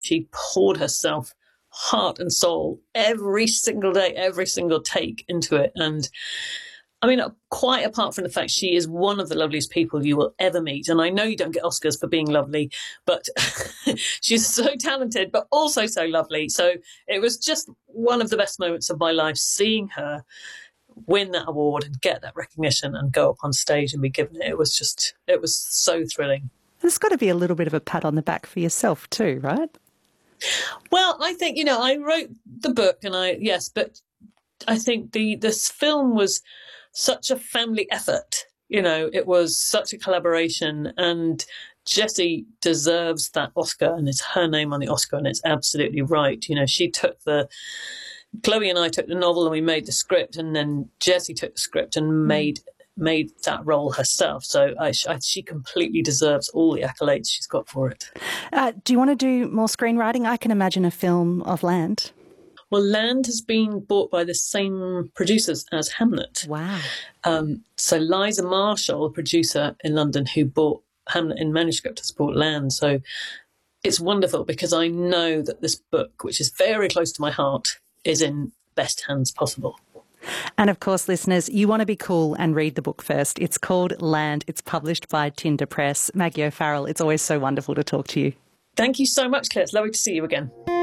She poured herself, heart and soul, every single day, every single take into it. And I mean, quite apart from the fact she is one of the loveliest people you will ever meet. And I know you don't get Oscars for being lovely, but she's so talented, but also so lovely. So it was just one of the best moments of my life, seeing her win that award and get that recognition and go up on stage and be given it. It was so thrilling. There's got to be a little bit of a pat on the back for yourself too, right? Well, I think, I wrote the book but I think this film was such a family effort. It was such a collaboration, and Jessie deserves that Oscar, and it's her name on the Oscar, and it's absolutely right. Chloe and I took the novel and we made the script, and then Jessie took the script and made that role herself. So she completely deserves all the accolades she's got for it. Do you want to do more screenwriting? I can imagine a film of Land. Well, Land has been bought by the same producers as Hamlet. Wow. So Liza Marshall, a producer in London who bought Hamlet in manuscript, has bought Land. So it's wonderful because I know that this book, which is very close to my heart, is in best hands possible. And of course, listeners, you want to be cool and read the book first. It's called Land. It's published by Tinder Press. Maggie O'Farrell, it's always so wonderful to talk to you. Thank you so much, Claire. It's lovely to see you again.